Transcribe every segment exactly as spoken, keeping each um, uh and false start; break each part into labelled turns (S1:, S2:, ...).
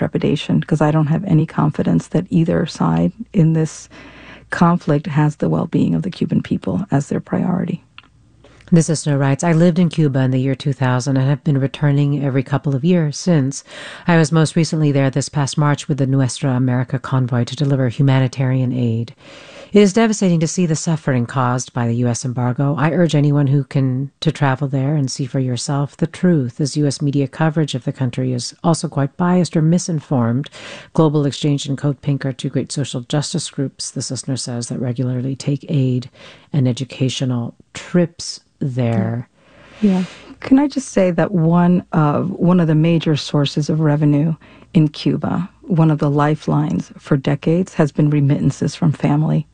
S1: trepidation because I don't have any confidence that either side in this conflict has the well-being of the Cuban people as their priority.
S2: This listener writes, I lived in Cuba in the year two thousand and have been returning every couple of years since. I was most recently there this past March with the Nuestra America convoy to deliver humanitarian aid. It is devastating to see the suffering caused by the U S embargo. I urge anyone who can to travel there and see for yourself the truth, as U S media coverage of the country is also quite biased or misinformed. Global Exchange and Code Pink are two great social justice groups, this listener says, that regularly take aid and educational trips there.
S1: Yeah. Can I just say that one of one of the major sources of revenue in Cuba, one of the lifelines for decades, has been remittances from family.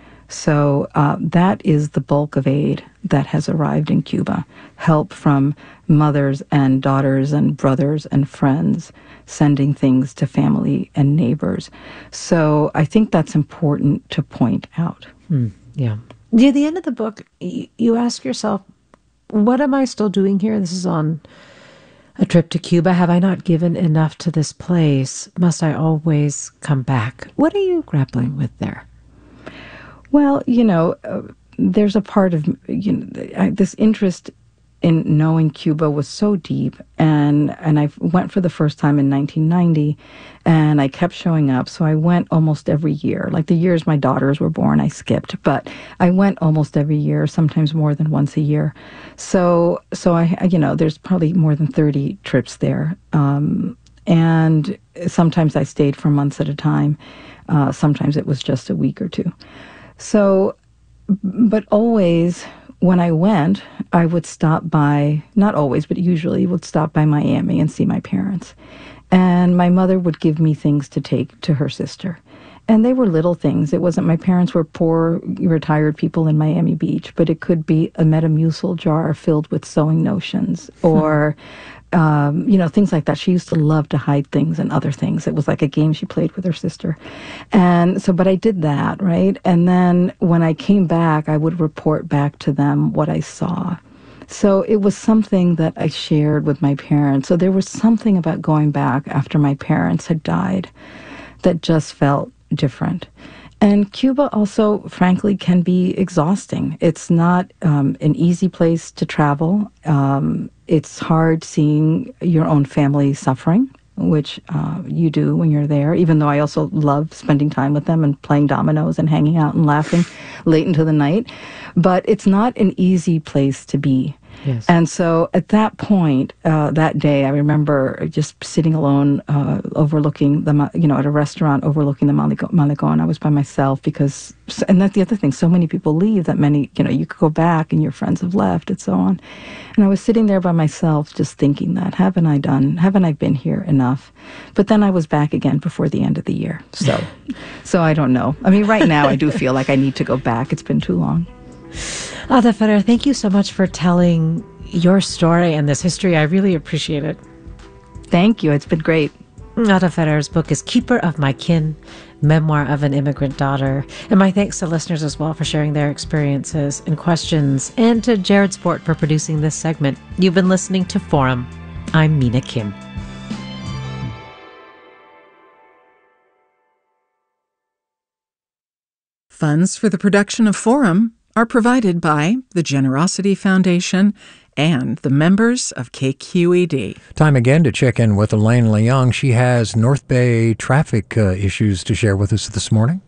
S1: So uh, that is the bulk of aid that has arrived in Cuba. Help from mothers and daughters and brothers and friends sending things to family and neighbors. So I think that's important to point out.
S2: Mm, yeah. Near the end of the book, you, you ask yourself, what am I still doing here? This is on a trip to Cuba. Have I not given enough to this place? Must I always come back? What are you grappling with there?
S1: Well, you know, uh, there's a part of, you know, I, this interest in knowing Cuba was so deep, and and I went for the first time in nineteen ninety, and I kept showing up. So I went almost every year. Like the years my daughters were born, I skipped, but I went almost every year, sometimes more than once a year. So so I, you know, there's probably more than thirty trips there, um, and sometimes I stayed for months at a time. Uh, sometimes it was just a week or two. So, but always when I went, I would stop by, not always, but usually would stop by Miami and see my parents. And my mother would give me things to take to her sister. And they were little things. It wasn't, my parents were poor, retired people in Miami Beach, but it could be a Metamucil jar filled with sewing notions or, um, you know, things like that. She used to love to hide things and other things. It was like a game she played with her sister. And so, but I did that, right? And then when I came back, I would report back to them what I saw. So it was something that I shared with my parents. So there was something about going back after my parents had died that just felt different. And Cuba also, frankly, can be exhausting. It's not um, an easy place to travel. Um, it's hard seeing your own family suffering, which uh, you do when you're there, even though I also love spending time with them and playing dominoes and hanging out and laughing late into the night. But it's not an easy place to be.
S2: Yes.
S1: And so at that point, uh, that day, I remember just sitting alone, uh, overlooking the, you know, at a restaurant overlooking the Malecon. I was by myself because, and that's the other thing, so many people leave that many, you know, you could go back and your friends have left and so on. And I was sitting there by myself just thinking that, haven't I done, haven't I been here enough? But then I was back again before the end of the year. So, so I don't know. I mean, right now I do feel like I need to go back. It's been too long.
S2: Ada Ferrer, thank you so much for telling your story and this history. I really appreciate it.
S1: Thank you. It's been great.
S2: Ada Ferrer's book is Keeper of My Kin, Memoir of an Immigrant Daughter. And my thanks to listeners as well for sharing their experiences and questions, and to Jared Sport for producing this segment. You've been listening to Forum. I'm Mina Kim.
S3: Funds for the production of Forum are provided by the Generosity Foundation and the members of K Q E D.
S4: Time again to check in with Elaine Leung. She has North Bay traffic uh, issues to share with us this morning.